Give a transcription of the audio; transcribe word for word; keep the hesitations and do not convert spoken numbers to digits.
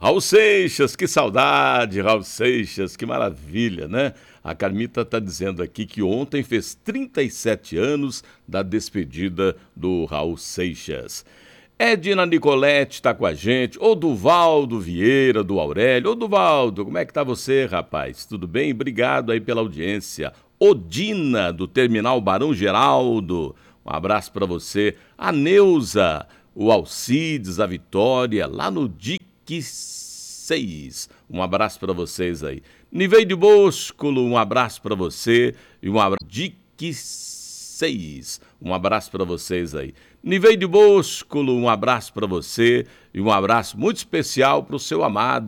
Raul Seixas, que saudade, Raul Seixas, que maravilha, né? A Carmita está dizendo aqui que ontem fez trinta e sete anos da despedida do Raul Seixas. Edna Nicolete está com a gente, ô Duvaldo Vieira, do Aurélio. Ô Duvaldo, como é que tá você, rapaz? Tudo bem? Obrigado aí pela audiência. Odina, do Terminal Barão Geraldo, um abraço para você. A Neuza, o Alcides, a Vitória, lá no D I C seis. Um abraço para vocês aí. Niveide Boscolo, um abraço para você e um abraço. D I C seis. Um abraço para vocês aí. Niveide Boscolo, um abraço para você e um abraço muito especial para o seu amado